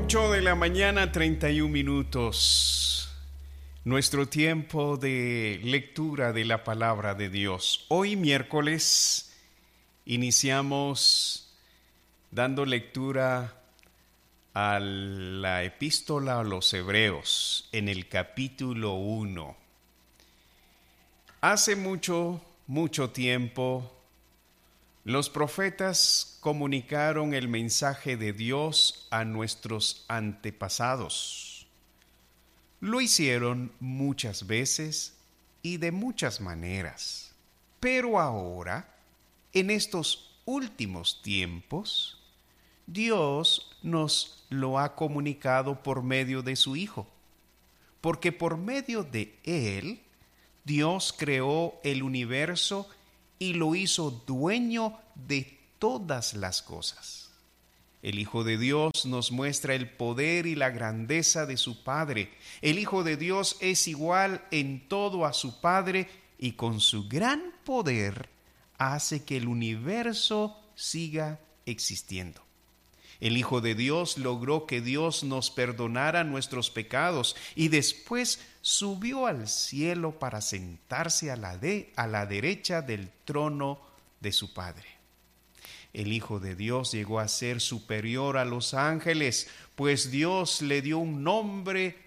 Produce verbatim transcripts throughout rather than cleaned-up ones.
ocho de la mañana, treinta y un minutos. Nuestro tiempo de lectura de la palabra de Dios. Hoy miércoles iniciamos dando lectura a la epístola a los Hebreos en el capítulo uno. Hace mucho, mucho tiempo, los profetas comunicaron el mensaje de Dios a nuestros antepasados. Lo hicieron muchas veces y de muchas maneras. Pero ahora, en estos últimos tiempos, Dios nos lo ha comunicado por medio de su Hijo. Porque por medio de Él, Dios creó el universo y lo hizo dueño de todas las cosas. El Hijo de Dios nos muestra el poder y la grandeza de su Padre. El Hijo de Dios es igual en todo a su Padre y con su gran poder hace que el universo siga existiendo. El Hijo de Dios logró que Dios nos perdonara nuestros pecados y después subió al cielo para sentarse a la, de, a la derecha del trono de su Padre. El Hijo de Dios llegó a ser superior a los ángeles, pues Dios le dio un nombre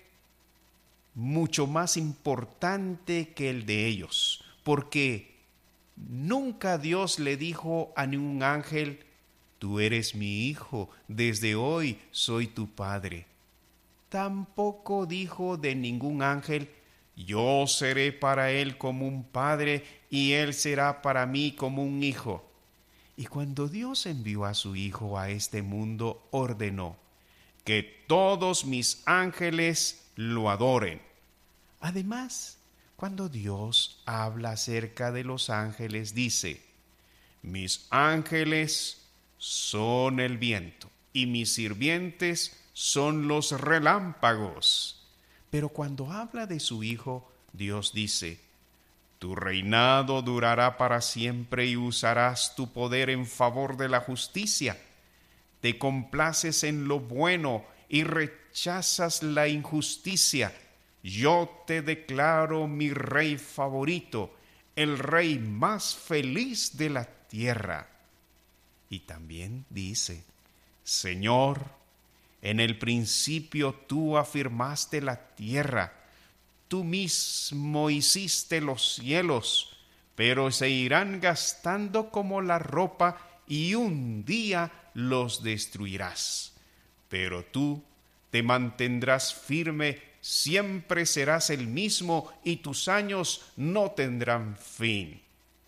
mucho más importante que el de ellos, porque nunca Dios le dijo a ningún ángel: tú eres mi hijo, desde hoy soy tu padre. Tampoco dijo de ningún ángel: yo seré para él como un padre y él será para mí como un hijo. Y cuando Dios envió a su Hijo a este mundo, ordenó que todos mis ángeles lo adoren. Además, cuando Dios habla acerca de los ángeles, dice: mis ángeles son el viento y mis sirvientes son los relámpagos. Pero cuando habla de su Hijo, Dios dice: tu reinado durará para siempre y usarás tu poder en favor de la justicia. Te complaces en lo bueno y rechazas la injusticia. Yo te declaro mi rey favorito, el rey más feliz de la tierra. Y también dice: Señor, en el principio tú afirmaste la tierra, tú mismo hiciste los cielos, pero se irán gastando como la ropa y un día los destruirás. Pero tú te mantendrás firme, siempre serás el mismo y tus años no tendrán fin.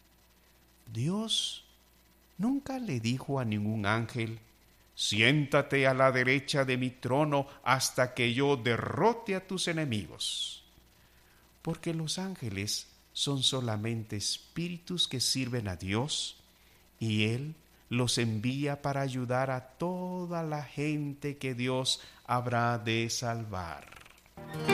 Dios nunca le dijo a ningún ángel: siéntate a la derecha de mi trono hasta que yo derrote a tus enemigos. Porque los ángeles son solamente espíritus que sirven a Dios y Él los envía para ayudar a toda la gente que Dios habrá de salvar.